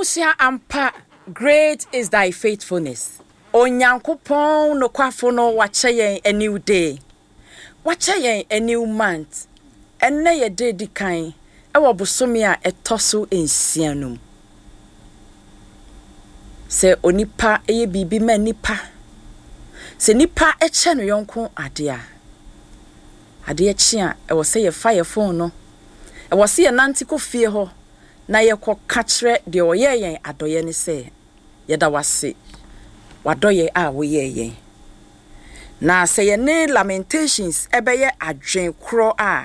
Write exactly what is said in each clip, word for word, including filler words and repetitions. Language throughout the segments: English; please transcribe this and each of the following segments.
Abusia ampa, great is thy faithfulness. Onyankopon no kwafo no wache yen a new day. Wache yen a new month. Enne ye day di kan. Ewo bosomi a etoso ensianum. Se onipa eye bibi ma nipa. Se nipa eche no yonko ade a. Ade eche a ewo se ye fire phone no. Ewo se ye nante ko fie ho. Na ye ko katre de oye yen adoye ni se. Yeda wase. Wadoye a wo ye yen. Na se ye ne Lamentations ebeye adwen kro a.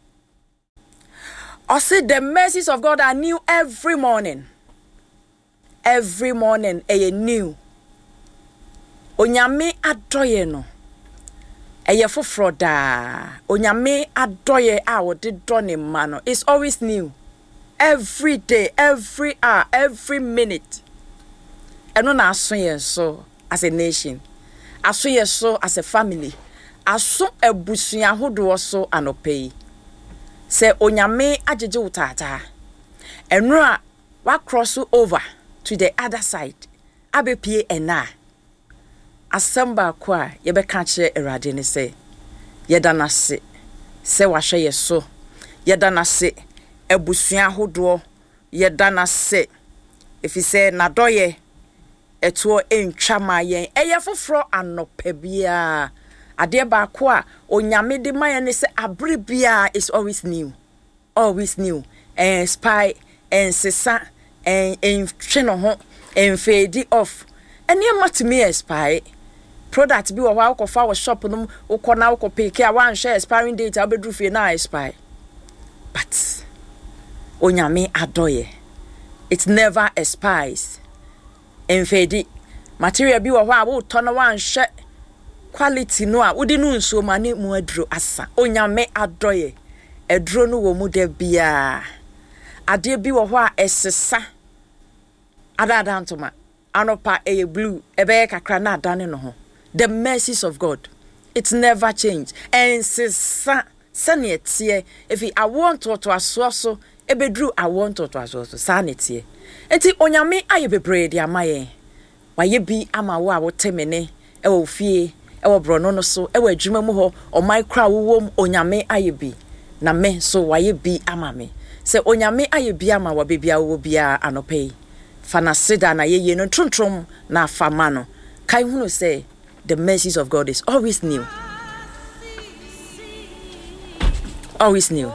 I say the mercies of God are new every morning. Every morning eye new. Onyame adoye no. Eye foforo da. Onyame adoye a wo de do ne ma no. It's always new. Every day, every hour, every minute. Eno na aso ye so as a nation. Aso ye so as a family. Aso ebusua hodo so anopei. Se onyame ajeje utata. Eno a wa cross over to the other side. Abepie ena. Asamba kwa yebeka kire Erade ne se yeda na se se wahwe ye so yeda na se ebusua hodo yeda na se if you say nadoye eto entwa mayen eye foforo anope bia ade ba ko a onyame de mayen ne se abre bia is always new always new and spy and sesa and en twe no ho en fade off ene matimi spy product bi wo wa ko fa wo shop no wo ko na wo ko pick a wan share expiring date abedru fie na expire but onyame adoye it never expires en fade material bi wo ho a wo to na wan share quality no a wo di no nso ma ne mu aduro asa onyame adoye eduro no wo mu da bia ade bi wo ho a esesa adada ntoma anopa eye blue ebe kakra na adane no ho. The mercies of God, it's never changed. And sisa sanetie if I want to to asoso ebedru I want to to asoso sanetie. Enti onyame aye bebre de amaye. Waye bi ama wo a wo temene e wo fie e wo brono no so e wo adwuma mu ho o micro wo wom onyame aye bi na me so waye bi ama me. Se onyame aye bi ama wa bebia wo bia anope. Fanasida na ye ye no trontrom na fama no. Kai hunu say the mercies of God is always new. Always new.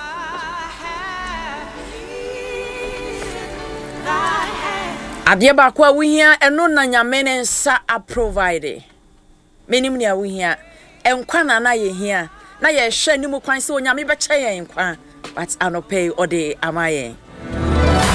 Adia ba kwa we here eno na nyame ne nsa a provide. Menim nia we here enkwa na na ye here na ye hwe ni mu kwan se onyame be che ye enkwa but anope ode amaye.